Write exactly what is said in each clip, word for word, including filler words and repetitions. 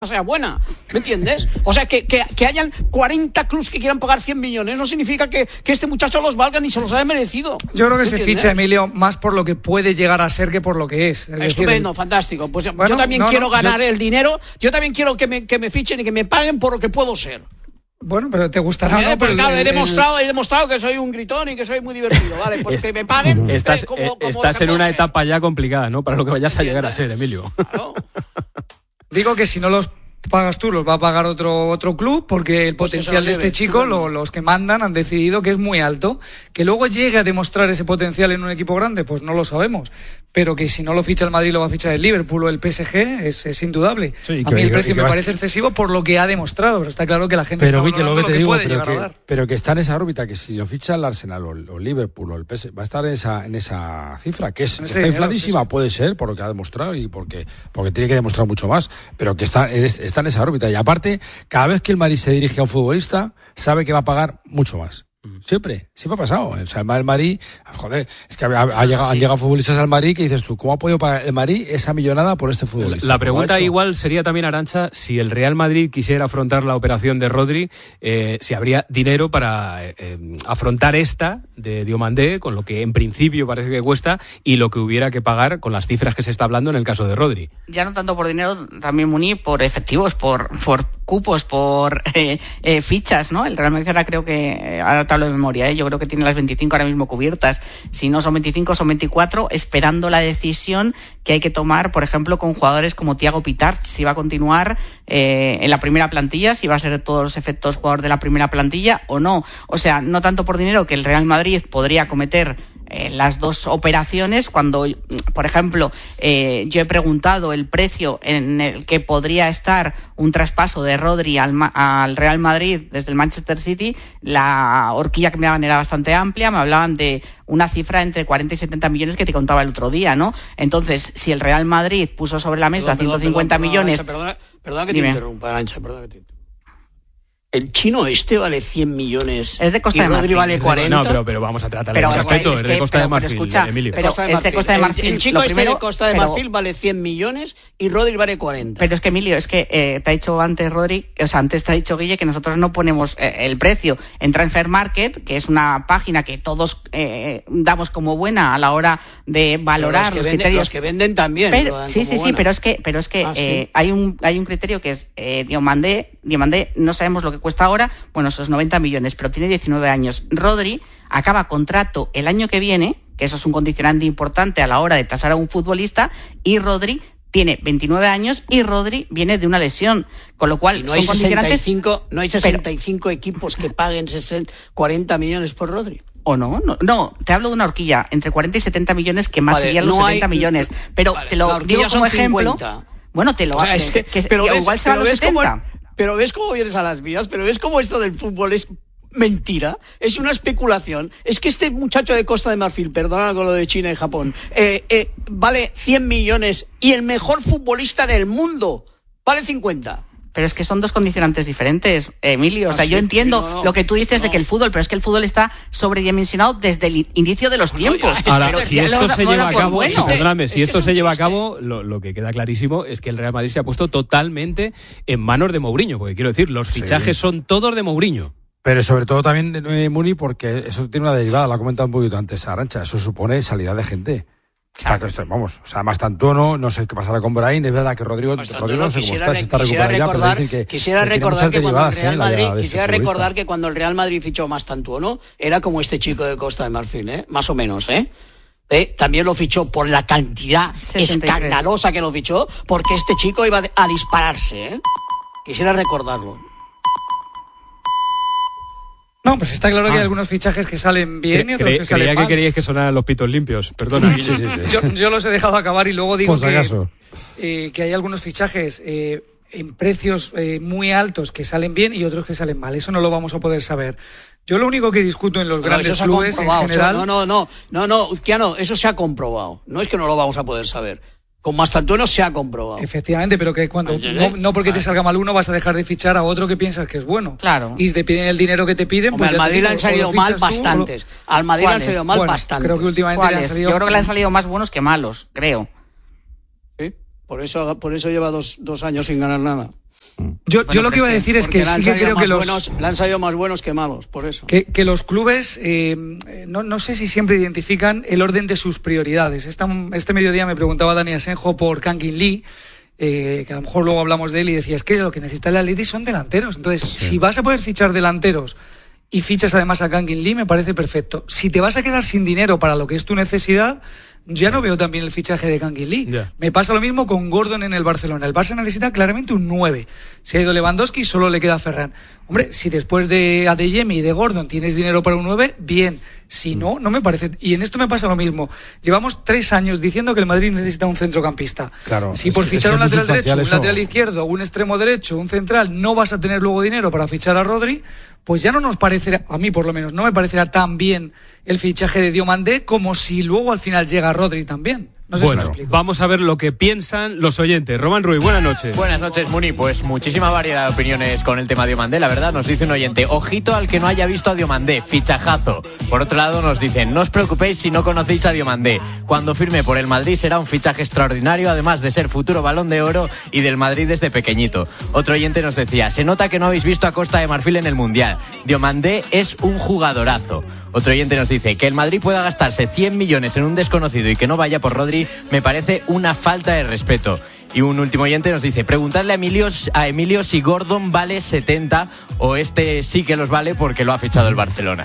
sea buena, ¿me entiendes? O sea, que, que, que hayan cuarenta clubes que quieran pagar cien millones no significa que, que este muchacho los valga ni se los haya merecido. Yo creo que se ficha, Emilio, más por lo que puede llegar a ser que por lo que es. es Estupendo, decir, fantástico. Pues bueno, yo también no, quiero no, ganar yo... el dinero, yo también quiero que me, que me fichen y que me paguen por lo que puedo ser. Bueno, pero te gustará, Porque, ¿no? Pero claro, el, he demostrado, el... he demostrado que soy un gritón y que soy muy divertido, ¿vale? Pues que me paguen. Estás, eh, como, como estás en una ser. etapa ya complicada, ¿no? Para lo que vayas a llegar a ser, Emilio. Claro. Digo que si no los pagas tú, los va a pagar otro otro club, porque el Pues potencial de este chico, lo, los que mandan han decidido que es muy alto. Que luego llegue a demostrar ese potencial en un equipo grande, pues no lo sabemos. Pero que si no lo ficha el Madrid, lo va a fichar el Liverpool o el P S G, es, es indudable. Sí, a mí el precio me parece excesivo por lo que ha demostrado, pero está claro que la gente pero, está Vicky, lo que, te lo que digo, puede pero llegar que, a dar. Pero que está en esa órbita, que si lo ficha el Arsenal o el, o el Liverpool o el P S G, va a estar en esa, en esa cifra, que es, está dinero, infladísima, sí, sí. Puede ser, por lo que ha demostrado y porque, porque tiene que demostrar mucho más, pero que está, está en esa órbita. Y aparte, cada vez que el Madrid se dirige a un futbolista, sabe que va a pagar mucho más. Siempre, siempre ha pasado. O sea, el Madrid, joder, es que ha, ha llegado, han llegado futbolistas al Madrid que dices tú, ¿cómo ha podido pagar el Madrid esa millonada por este futbolista? La pregunta igual sería también, Arantxa, si el Real Madrid quisiera afrontar la operación de Rodri, eh, si habría dinero para eh, afrontar esta de Diomandé, con lo que en principio parece que cuesta, y lo que hubiera que pagar con las cifras que se está hablando en el caso de Rodri. Ya no tanto por dinero, también, Muni, por efectivos, por, por cupos, por eh, eh, fichas, ¿no? El Real Madrid ahora creo que, eh, ahora te hablo de memoria, ¿eh? Yo creo que tiene las veinticinco ahora mismo cubiertas. Si no son veinticinco, son veinticuatro, esperando la decisión que hay que tomar, por ejemplo, con jugadores como Thiago Pitart, si va a continuar eh, en la primera plantilla, si va a ser todos los efectos jugador de la primera plantilla o no. O sea, no tanto por dinero, que el Real Madrid podría cometer Eh, las dos operaciones, cuando, por ejemplo, eh, yo he preguntado el precio en el que podría estar un traspaso de Rodri al, al Real Madrid desde el Manchester City, la horquilla que me daban era bastante amplia, me hablaban de una cifra entre cuarenta y setenta millones que te contaba el otro día, ¿no? Entonces, si el Real Madrid puso sobre la mesa perdón, ciento cincuenta perdón, perdón, millones... Perdona, perdona que te interrumpa, Arantxa, perdona que te interrumpa. El chino este vale cien millones es de Costa y de Rodri Marfil. vale cuarenta. No, pero, pero vamos a tratar el respeto, es, es de Costa pero, de Marfil, pero escucha, Emilio. Pero Costa de es de Costa de Marfil. El, el chico Lo este primero, de Costa de pero, Marfil vale cien millones y Rodri vale cuarenta. Pero es que, Emilio, es que eh, te ha dicho antes Rodri, o sea, antes te ha dicho Guille que nosotros no ponemos eh, el precio en Transfer Market, que es una página que todos eh, damos como buena a la hora de valorar los, los venden, criterios. Los que venden también. Pero, sí, sí, buena. sí, pero es que, pero es que ah, eh, ¿sí? hay un hay un criterio que es eh, Diomandé, Diomandé, no sabemos lo que cuesta ahora, bueno, esos noventa millones, pero tiene diecinueve años. Rodri acaba contrato el año que viene, que eso es un condicionante importante a la hora de tasar a un futbolista, y Rodri tiene veintinueve años y Rodri viene de una lesión, con lo cual no son hay condicionantes... sesenta y cinco, no hay sesenta y cinco pero, equipos que paguen sesenta, cuarenta millones por Rodri. ¿O no? no? No, te hablo de una horquilla, entre cuarenta y setenta millones, que más vale, serían no los setenta hay, millones. Pero vale, te lo digo como ejemplo... cincuenta. Bueno, te lo o sea, es que, que, pero que ves, igual se van los setenta. Cómo, pero ves cómo vienes a las vías, pero ves cómo esto del fútbol es mentira, es una especulación. Es que este muchacho de Costa de Marfil, perdona con lo de China y Japón, eh, eh, vale cien millones y el mejor futbolista del mundo vale cincuenta. Pero es que son dos condicionantes diferentes, Emilio. O sea, Así, yo entiendo sí, no, no, lo que tú dices no. de que el fútbol, pero es que el fútbol está sobredimensionado desde el inicio de los tiempos. No, Ahora, pero si esto no, se no lleva a cabo, bueno. perdóname, es si que esto es se lleva chiste. a cabo, lo, lo que queda clarísimo es que el Real Madrid se ha puesto totalmente en manos de Mourinho, porque quiero decir, los fichajes sí. son todos de Mourinho. Pero sobre todo también eh, Muni, porque eso tiene una derivada, la ha comentado un poquito antes Arantxa, eso supone salida de gente. Claro. Está, vamos, o sea, Mastantuono, no sé qué pasará con Brahim, es verdad que Rodrigo, Rodrigo no sé cómo está, se está recuperando ya, pero decir que quisiera que recordar que cuando el Real Madrid, eh, quisiera este recordar que cuando el Real Madrid fichó Mastantuono, era como este chico de Costa de Marfil, ¿eh? Más o menos, ¿eh? ¿Eh? También lo fichó por la cantidad sesenta y tres escandalosa que lo fichó, porque este chico iba a dispararse, ¿eh? Quisiera recordarlo. No, pues está claro ah. que hay algunos fichajes que salen bien Cre- y otros cre- que salen creía mal. que queríais que sonaran los pitos limpios, perdona. sí, sí, sí. Yo, yo los he dejado acabar y luego digo Por si que, acaso. eh, que hay algunos fichajes eh, en precios eh, muy altos que salen bien y otros que salen mal. Eso no lo vamos a poder saber. Yo lo único que discuto en los No, grandes eso clubes en general... No, no, no, no, no, Uzquiano, eso se ha comprobado. No es que no lo vamos a poder saber. Con Mastantuono se ha comprobado. Efectivamente, pero que cuando no, no porque te salga mal uno vas a dejar de fichar a otro que piensas que es bueno. Claro. Y te piden el dinero que te piden. Hombre, pues al Madrid digo, le han salido mal bastantes. Lo... Al Madrid le han salido mal bueno, bastantes. Creo que últimamente le han salido... Yo creo que le han salido más buenos que malos, creo. Sí, por eso, por eso lleva dos, dos años sin ganar nada. Yo, bueno, yo lo que iba a decir es que sí que creo que los... Buenos, le han salido más buenos que malos, por eso. Que, que los clubes, eh, no, no sé si siempre identifican el orden de sus prioridades. Esta, este mediodía me preguntaba Dani Asenjo por Kang In Lee, eh, que a lo mejor luego hablamos de él y decía, es que lo que necesita el Atleti son delanteros. Entonces, sí. si vas a poder fichar delanteros y fichas además a Kang In Lee, me parece perfecto. Si te vas a quedar sin dinero para lo que es tu necesidad, ya no veo también el fichaje de Kang In Lee. Yeah. Me pasa lo mismo con Gordon en el Barcelona. El Barça necesita claramente un nueve. Se ha ido Lewandowski y solo le queda Ferran. Hombre, si después de Adeyemi y de Gordon tienes dinero para un nueve, bien. Si no, no me parece. Y en esto me pasa lo mismo. Llevamos tres años diciendo que el Madrid necesita un centrocampista. Claro. Si por que, fichar es un lateral derecho, eso. un lateral izquierdo, un extremo derecho, un central, no vas a tener luego dinero para fichar a Rodri, pues ya no nos parecerá, a mí por lo menos, no me parecerá tan bien el fichaje de Diomandé como si luego al final llega Rodri también. No sé bueno, si vamos a ver lo que piensan los oyentes. Román Ruiz, buenas noches. Buenas noches, Muni. Pues muchísima variedad de opiniones con el tema Diomandé, la verdad. Nos dice un oyente, ojito al que no haya visto a Diomandé, fichajazo. Por otro lado nos dicen, no os preocupéis si no conocéis a Diomandé. Cuando firme por el Madrid será un fichaje extraordinario, además de ser futuro Balón de Oro y del Madrid desde pequeñito. Otro oyente nos decía, se nota que no habéis visto a Costa de Marfil en el Mundial. Diomandé es un jugadorazo. Otro oyente nos dice, que el Madrid pueda gastarse cien millones en un desconocido y que no vaya por Rodri me parece una falta de respeto. Y un último oyente nos dice, preguntadle a Emilio, a Emilio si Gordon vale setenta o este sí que los vale porque lo ha fichado el Barcelona.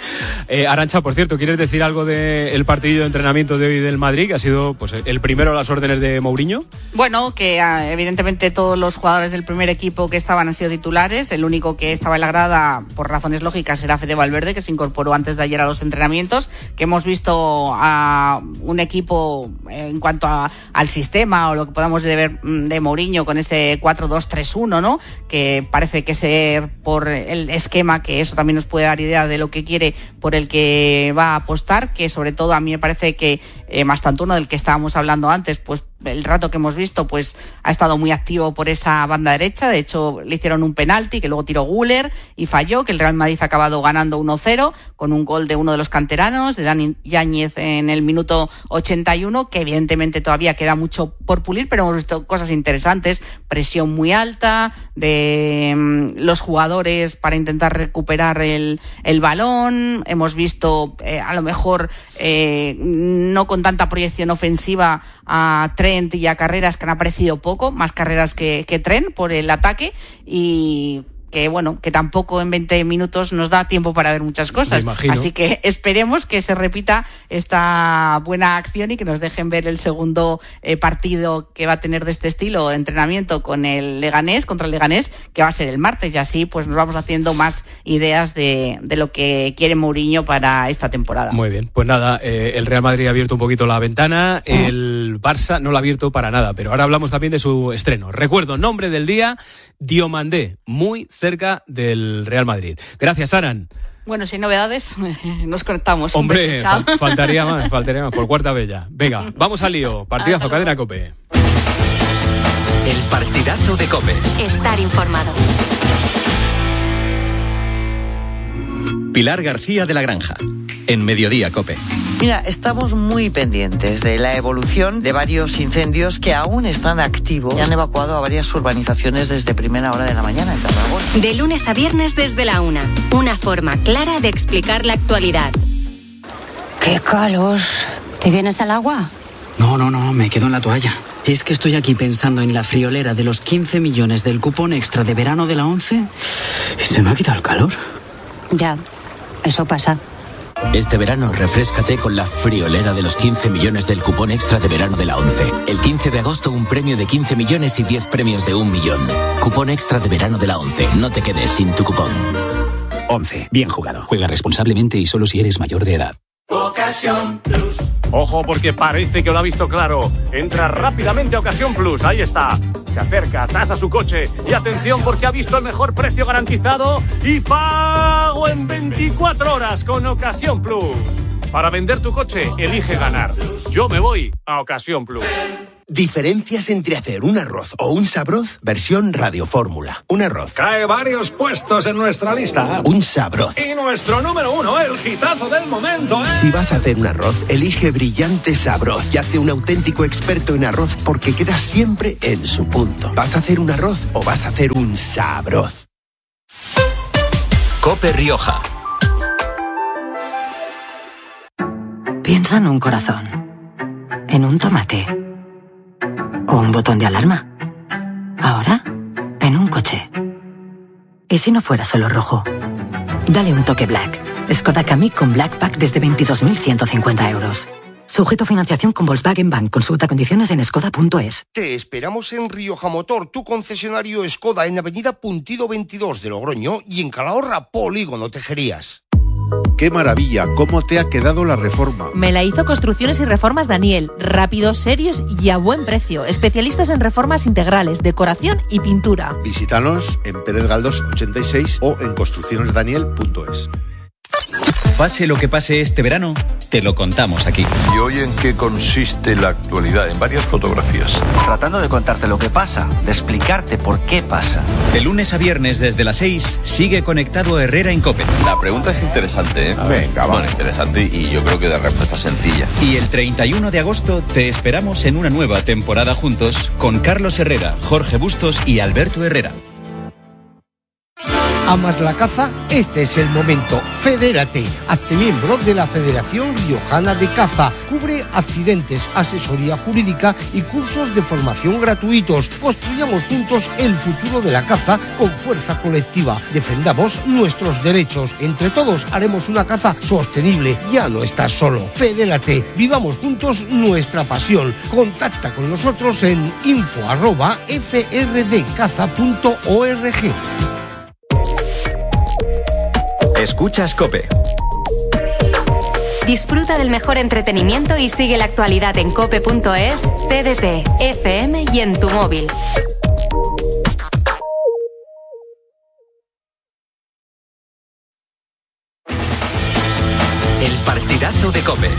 Eh, Arantxa, por cierto, ¿quieres decir algo del partido de entrenamiento de hoy del Madrid, que ha sido pues el primero a las órdenes de Mourinho? Bueno, que evidentemente todos los jugadores del primer equipo que estaban han sido titulares. El único que estaba en la grada, por razones lógicas, era Fede Valverde, que se incorporó antes de ayer a los entrenamientos. Que hemos visto a un equipo en cuanto a, al sistema o lo que podamos ver de Mourinho con ese cuatro dos tres uno, ¿no? Que parece que ser por el esquema, que eso también nos puede dar idea de lo que quiere, por el que va a apostar, que sobre todo a mí me parece que eh, Mastantuono, del que estábamos hablando antes, pues el rato que hemos visto, pues ha estado muy activo por esa banda derecha. De hecho, le hicieron un penalti que luego tiró Güler y falló, que el Real Madrid ha acabado ganando uno cero con un gol de uno de los canteranos, de Dani Yáñez, en el minuto ochenta y uno, que evidentemente todavía queda mucho por pulir, pero hemos visto cosas interesantes, presión muy alta de um, los jugadores para intentar recuperar el, el balón. Hemos visto eh, a lo mejor eh, no con tanta proyección ofensiva a Trent y a Carreras, que han aparecido poco, más Carreras que, que Trent por el ataque, y que bueno, que tampoco en veinte minutos nos da tiempo para ver muchas cosas. Así que esperemos que se repita esta buena acción y que nos dejen ver el segundo eh, partido que va a tener de este estilo, entrenamiento con el Leganés, contra el Leganés, que va a ser el martes, y así pues nos vamos haciendo más ideas de, de lo que quiere Mourinho para esta temporada. Muy bien, pues nada, eh, el Real Madrid ha abierto un poquito la ventana, el Barça no la ha abierto para nada, pero ahora hablamos también de su estreno. Recuerdo, nombre del día, Diomandé, muy cerca del Real Madrid. Gracias, Aran. Bueno, si hay novedades, nos conectamos. Hombre, fal- faltaría más, faltaría más, por cuarta vez ya. Venga, vamos al lío. Partidazo, cadena COPE. El partidazo de COPE. Estar informado. Pilar García de la Granja, en Mediodía COPE. Mira, estamos muy pendientes de la evolución de varios incendios que aún están activos y han evacuado a varias urbanizaciones desde primera hora de la mañana en Tarragona. De lunes a viernes desde la una. Una forma clara de explicar la actualidad. ¡Qué calor! ¿Te vienes al agua? No, no, no, me quedo en la toalla. Es que estoy aquí pensando en la friolera de los quince millones del cupón extra de verano de la ONCE y se me ha quitado el calor. Ya, eso pasa. Este verano refréscate con la friolera de los quince millones del cupón extra de verano de la ONCE. El quince de agosto un premio de quince millones y diez premios de un millón. Cupón extra de verano de la ONCE. No te quedes sin tu cupón. ONCE. Bien jugado. Juega responsablemente y solo si eres mayor de edad. Ocasión Plus. Ojo, porque parece que lo ha visto claro. Entra rápidamente a Ocasión Plus. Ahí está. Se acerca, tasa su coche. Y atención, porque ha visto el mejor precio garantizado y pago en veinticuatro horas con Ocasión Plus. Para vender tu coche, elige ganar. Yo me voy a Ocasión Plus. Diferencias entre hacer un arroz o un sabroz, versión radiofórmula. Un arroz. Cae varios puestos en nuestra lista. Un sabroz. Y nuestro número uno, el hitazo del momento, ¿eh? Si vas a hacer un arroz, elige Brillante Sabroz y hazte un auténtico experto en arroz porque quedas siempre en su punto. ¿Vas a hacer un arroz o vas a hacer un sabroz? COPE Rioja. Piensa en un corazón, en un tomate o un botón de alarma. Ahora, en un coche. ¿Y si no fuera solo rojo? Dale un toque Black. Skoda Kamiq con Black Pack desde veintidós mil ciento cincuenta euros. Sujeto a financiación con Volkswagen Bank. Consulta condiciones en skoda punto es. Te esperamos en Rioja Motor, tu concesionario Skoda, en Avenida Puntido veintidós de Logroño y en Calahorra, Polígono Tejerías. ¡Qué maravilla! ¿Cómo te ha quedado la reforma? Me la hizo Construcciones y Reformas Daniel. Rápidos, serios y a buen precio. Especialistas en reformas integrales, decoración y pintura. Visítanos en Pérez Galdós ochenta y seis o en construcciones daniel punto es. Pase lo que pase este verano, te lo contamos aquí. ¿Y hoy en qué consiste la actualidad? En varias fotografías. Tratando de contarte lo que pasa, de explicarte por qué pasa. De lunes a viernes desde las seis, sigue conectado Herrera en COPE. La pregunta es interesante, ¿eh? Venga, va. Bueno, interesante y yo creo que de respuesta sencilla. Y el treinta y uno de agosto te esperamos en una nueva temporada juntos con Carlos Herrera, Jorge Bustos y Alberto Herrera. ¿Amas la caza? Este es el momento. Fedérate. Hazte miembro de la Federación Riojana de Caza. Cubre accidentes, asesoría jurídica y cursos de formación gratuitos. Construyamos juntos el futuro de la caza con fuerza colectiva. Defendamos nuestros derechos. Entre todos haremos una caza sostenible. Ya no estás solo. Fedérate. Vivamos juntos nuestra pasión. Contacta con nosotros en info arroba f r d caza punto org. Escuchas COPE. Disfruta del mejor entretenimiento y sigue la actualidad en cope punto es, T D T, F M y en tu móvil. El partidazo de COPE.